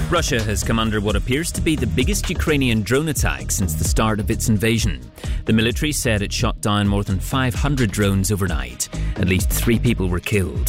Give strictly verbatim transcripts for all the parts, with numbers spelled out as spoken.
Russia has come under what appears to be the biggest Ukrainian drone attack since the start of its invasion. The military said it shot down more than five hundred drones overnight. At least three people were killed.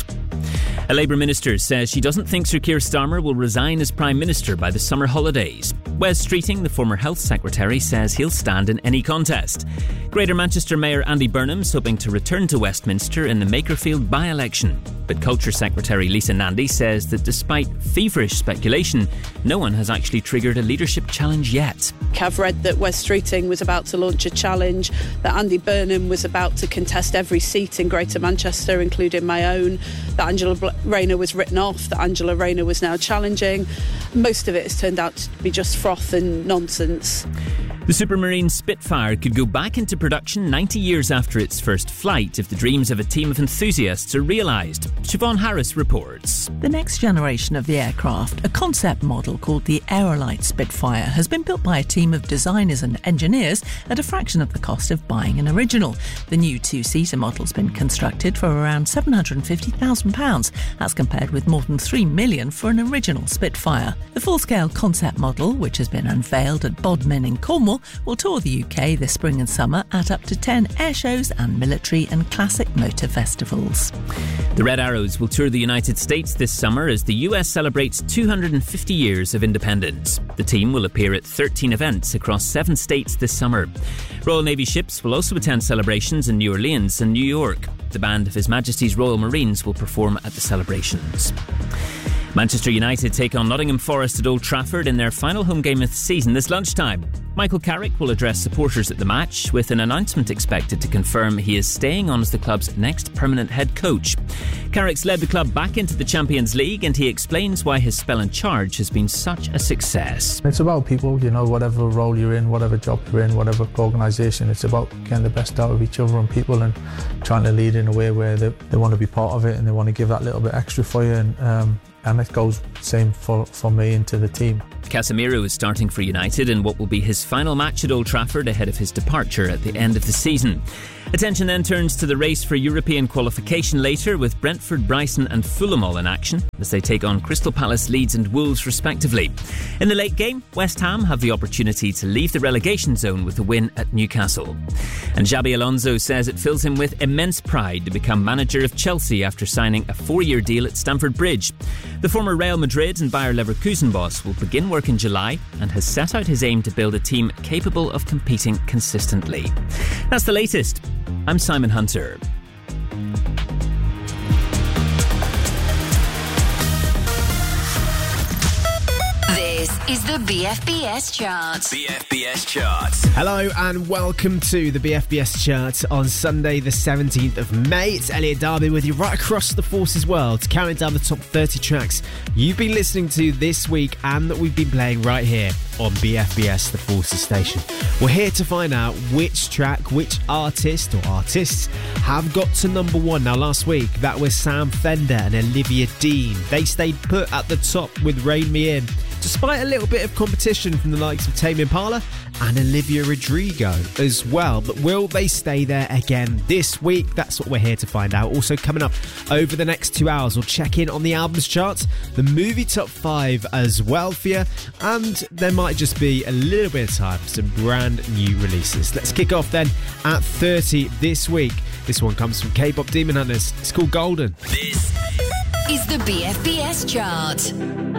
A Labour minister says she doesn't think Sir Keir Starmer will resign as Prime Minister by the summer holidays. Wes Streeting, the former Health Secretary, says he'll stand in any contest. Greater Manchester Mayor Andy Burnham's hoping to return to Westminster in the Makerfield by-election. But Culture Secretary Lisa Nandy says that despite feverish speculation, no one has actually triggered a leadership challenge yet. I've read that Wes Streeting was about to launch a challenge, that Andy Burnham was about to contest every seat in Greater Manchester, including my own, that Angela Rayner was written off, that Angela Rayner was now challenging. Most of it has turned out to be just froth and nonsense. The Supermarine Spitfire could go back into production ninety years after its first flight if the dreams of a team of enthusiasts are realised. Siobhan Harris reports. The next generation of the aircraft, a concept model called the Aerolite Spitfire, has been built by a team of designers and engineers at a fraction of the cost of buying an original. The new two-seater model's been constructed for around seven hundred fifty thousand pounds. That's compared with more than three million pounds for an original Spitfire. The full-scale concept model, which has been unveiled at Bodmin in Cornwall, will tour the U K this spring and summer at up to ten air shows and military and classic motor festivals. The Red Arrows will tour the United States this summer as the U S celebrates two hundred fifty years of independence. The team will appear at thirteen events across seven states this summer. Royal Navy ships will also attend celebrations in New Orleans and New York. The band of His Majesty's Royal Marines will perform at the celebrations. Manchester United take on Nottingham Forest at Old Trafford in their final home game of the season this lunchtime. Michael Carrick will address supporters at the match, with an announcement expected to confirm he is staying on as the club's next permanent head coach. Carrick's led the club back into the Champions League, and he explains why his spell in charge has been such a success. It's about people, you know, whatever role you're in, whatever job you're in, whatever organisation, it's about getting the best out of each other and people and trying to lead in a way where they, they want to be part of it and they want to give that little bit extra for you. And um, And it goes same for, for me into the team. Casemiro is starting for United in what will be his final match at Old Trafford ahead of his departure at the end of the season. Attention then turns to the race for European qualification later, with Brentford, Brighton and Fulham all in action as they take on Crystal Palace, Leeds and Wolves respectively. In the late game, West Ham have the opportunity to leave the relegation zone with a win at Newcastle. And Xabi Alonso says it fills him with immense pride to become manager of Chelsea after signing a four-year deal at Stamford Bridge. The former Real Madrid and Bayer Leverkusen boss will begin work in July and has set out his aim to build a team capable of competing consistently. That's the latest. I'm Simon Hunter. This is the B F B S Chart. B F B S Chart. Hello and welcome to the B F B S Chart on Sunday the seventeenth of May. It's Elliot Darby with you right across the Forces world, counting down the top thirty tracks you've been listening to this week and that we've been playing right here on B F B S, the Forces station. We're here to find out which track, which artist or artists have got to number one. Now last week that was Sam Fender and Olivia Dean. They stayed put at the top with Rein Me In, despite a little bit of competition from the likes of Tame Impala and Olivia Rodrigo as well. But will they stay there again this week? That's what we're here to find out. Also coming up over the next two hours, we'll check in on the albums charts, the movie top five as well for you, and there might just be a little bit of time for some brand new releases. Let's kick off then at thirty this week. This one comes from K-pop Demon Hunters. It's called Golden. This is the B F B S Chart.